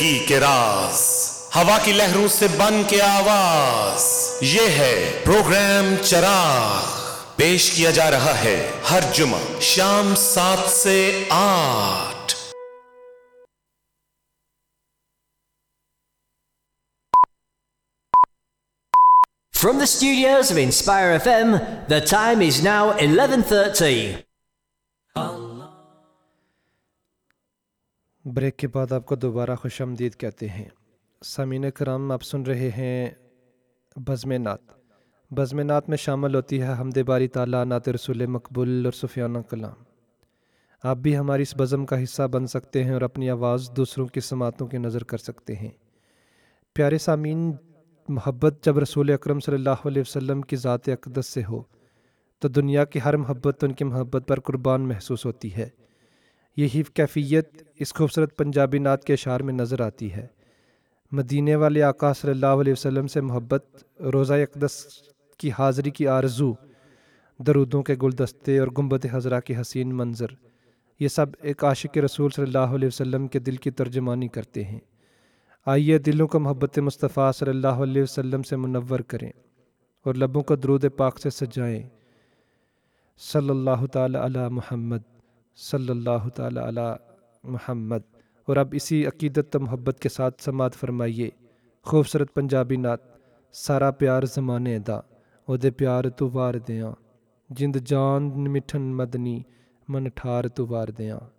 زندگی کے راز، ہوا کی لہروں سے بن کے آواز، یہ ہے پروگرام چراغ، پیش کیا جا رہا ہے ہر جمعہ شام 7 سے 8۔ From the studios of Inspire FM, the time is now 11:30. Break کے بعد آپ کو دوبارہ خوش آمدید کہتے ہیں۔ سامعین کرام، آپ سن رہے ہیں بزم نعت۔ بزم نعت میں شامل ہوتی ہے حمد باری تعالیٰ، نعت رسول مقبول اور صوفیانہ کلام۔ آپ بھی ہماری اس بزم کا حصہ بن سکتے ہیں اور اپنی آواز دوسروں کی سماعتوں کی نظر کر سکتے ہیں۔ پیارے سامعین، محبت جب رسول اکرم صلی اللہ علیہ وسلم کی ذات اقدس سے ہو تو دنیا کی ہر محبت ان کی محبت پر قربان محسوس ہوتی ہے۔ یہی کیفیت اس خوبصورت پنجابی نعت کے اشعار میں نظر آتی ہے۔ مدینے والے آقا صلی اللہ علیہ وسلم سے محبت، روضہ اقدس کی حاضری کی آرزو، درودوں کے گلدستے اور گنبد خضرا کی حسین منظر، یہ سب ایک عاشق رسول صلی اللہ علیہ وسلم کے دل کی ترجمانی کرتے ہیں۔ آئیے دلوں کو محبت مصطفیٰ صلی اللہ علیہ وسلم سے منور کریں اور لبوں کو درود پاک سے سجائیں۔ صلی اللہ تعالی علی محمد، صلی اللہ تعالی علی محمد۔ اور اب اسی عقیدت و محبت کے ساتھ سماعت فرمائیے خوبصورت پنجابی نعت سارا پیار زمانے دا، او دے پیار تو وار دیاں، جند جان مٹھن مدنی من ٹھار تو وار دیاں۔